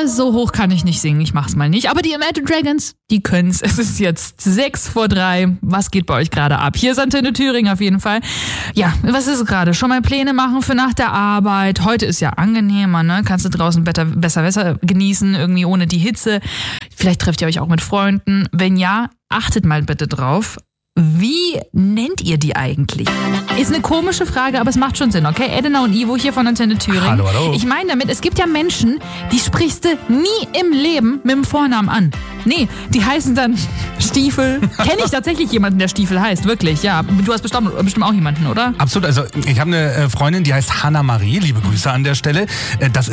so hoch kann ich nicht singen, ich mach's mal nicht. Aber die Imagine Dragons, die können's. Es ist jetzt 2:06. Was geht bei euch gerade ab? Hier ist Antenne Thüringen auf jeden Fall. Ja, was ist gerade? Schon mal Pläne machen für nach der Arbeit. Heute ist ja angenehmer, ne? Kannst du draußen besser genießen, irgendwie ohne die Hitze. Vielleicht trefft ihr euch auch mit Freunden. Wenn ja, achtet mal bitte drauf. Wie nennt ihr die eigentlich? Ist eine komische Frage, aber es macht schon Sinn, okay? Edina und Ivo hier von Antenne Thüringen. Hallo, hallo. Ich meine damit, es gibt ja Menschen, die sprichst du nie im Leben mit dem Vornamen an. Nee, die heißen dann Stiefel. Kenne ich tatsächlich jemanden, der Stiefel heißt, wirklich, ja. Du hast bestimmt auch jemanden, oder? Absolut, also ich habe eine Freundin, die heißt Hanna Marie, liebe Grüße an der Stelle. Das